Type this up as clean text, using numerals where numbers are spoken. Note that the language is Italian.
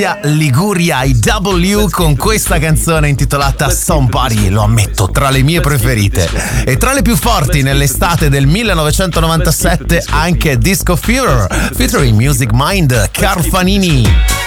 Liguria, i W con questa canzone intitolata Somebody, lo ammetto, tra le mie preferite. E tra le più forti nell'estate del 1997 anche Disco Fever featuring Music Mind, Carfanini.